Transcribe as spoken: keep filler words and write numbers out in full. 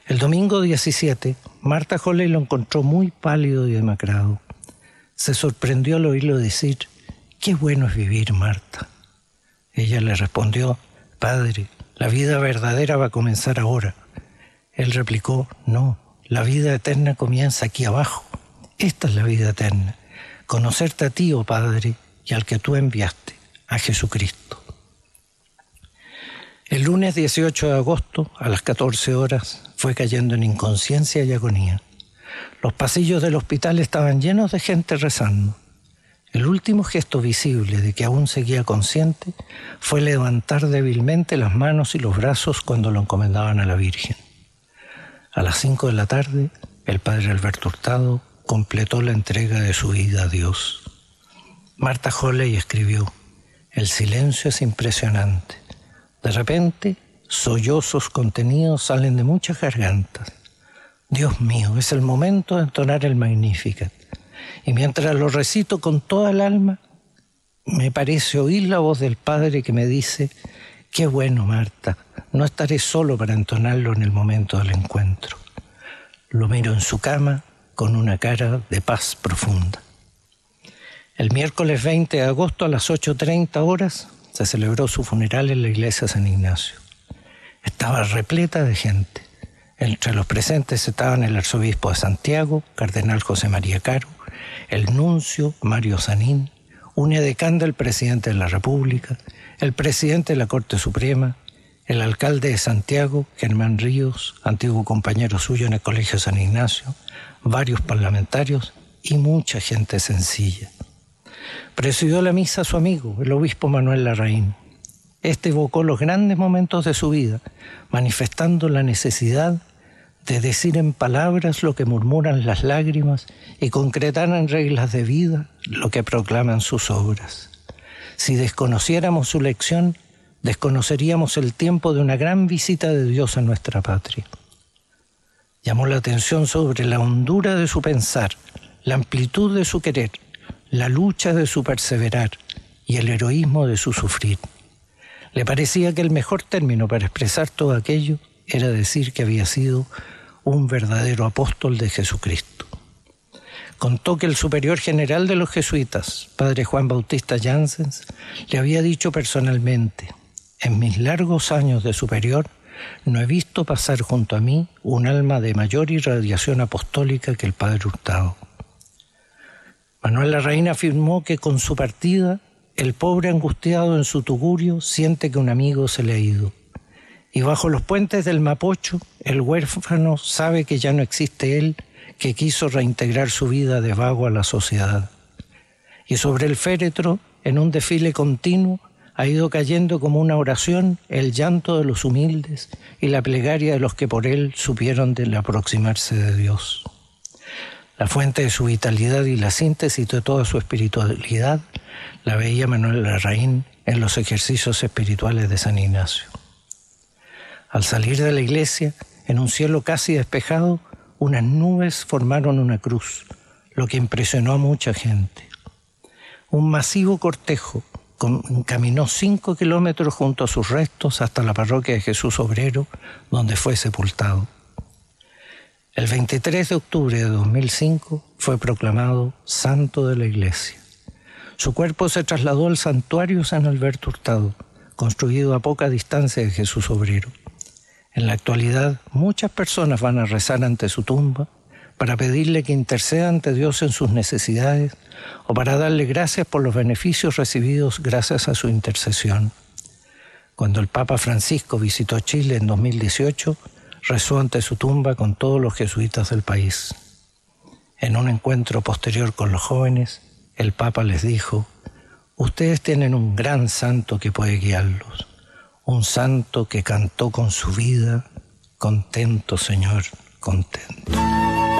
El domingo diecisiete, Martha Holley lo encontró muy pálido y demacrado. Se sorprendió al oírlo decir: «Qué bueno es vivir, Marta». Ella le respondió: «Padre, la vida verdadera va a comenzar ahora». Él replicó: «No, la vida eterna comienza aquí abajo. Esta es la vida eterna, conocerte a ti, oh Padre, y al que tú enviaste, a Jesucristo». El lunes dieciocho de agosto, a las catorce horas, fue cayendo en inconsciencia y agonía. Los pasillos del hospital estaban llenos de gente rezando. El último gesto visible de que aún seguía consciente fue levantar débilmente las manos y los brazos cuando lo encomendaban a la Virgen. A las cinco de la tarde, el padre Alberto Hurtado completó la entrega de su vida a Dios. Martha Holley escribió: «El silencio es impresionante. De repente, sollozos contenidos salen de muchas gargantas. Dios mío, es el momento de entonar el Magnificat. Y mientras lo recito con toda el alma, me parece oír la voz del Padre que me dice: qué bueno, Marta, no estaré solo para entonarlo en el momento del encuentro». Lo miro en su cama con una cara de paz profunda. El miércoles veinte de agosto a las ocho treinta horas se celebró su funeral en la iglesia San Ignacio. Estaba repleta de gente. Entre los presentes estaban el arzobispo de Santiago, cardenal José María Caro, el nuncio Mario Sanín, un edecán del presidente de la República, el presidente de la Corte Suprema, el alcalde de Santiago, Germán Ríos, antiguo compañero suyo en el Colegio San Ignacio, varios parlamentarios y mucha gente sencilla. Presidió la misa su amigo, el obispo Manuel Larraín. Este evocó los grandes momentos de su vida, manifestando la necesidad de decir en palabras lo que murmuran las lágrimas y concretar en reglas de vida lo que proclaman sus obras. Si desconociéramos su lección, desconoceríamos el tiempo de una gran visita de Dios a nuestra patria. Llamó la atención sobre la hondura de su pensar, la amplitud de su querer, la lucha de su perseverar y el heroísmo de su sufrir. Le parecía que el mejor término para expresar todo aquello era decir que había sido un verdadero apóstol de Jesucristo. Contó que el superior general de los jesuitas, padre Juan Bautista Janssens, le había dicho personalmente: «En mis largos años de superior no he visto pasar junto a mí un alma de mayor irradiación apostólica que el padre Hurtado». Manuel Larraín afirmó que con su partida, el pobre angustiado en su tugurio siente que un amigo se le ha ido. Y bajo los puentes del Mapocho, el huérfano sabe que ya no existe él, que quiso reintegrar su vida de vago a la sociedad. Y sobre el féretro, en un desfile continuo, ha ido cayendo como una oración el llanto de los humildes y la plegaria de los que por él supieron de aproximarse de Dios. La fuente de su vitalidad y la síntesis de toda su espiritualidad la veía Manuel Larraín en los ejercicios espirituales de San Ignacio. Al salir de la iglesia, en un cielo casi despejado, unas nubes formaron una cruz, lo que impresionó a mucha gente. Un masivo cortejo caminó cinco kilómetros junto a sus restos hasta la parroquia de Jesús Obrero, donde fue sepultado. El veintitrés de octubre de dos mil cinco fue proclamado santo de la iglesia. Su cuerpo se trasladó al santuario San Alberto Hurtado, construido a poca distancia de Jesús Obrero. En la actualidad, muchas personas van a rezar ante su tumba para pedirle que interceda ante Dios en sus necesidades o para darle gracias por los beneficios recibidos gracias a su intercesión. Cuando el Papa Francisco visitó Chile en dos mil dieciocho, rezó ante su tumba con todos los jesuitas del país. En un encuentro posterior con los jóvenes, el Papa les dijo: «Ustedes tienen un gran santo que puede guiarlos, un santo que cantó con su vida: contento, Señor, contento».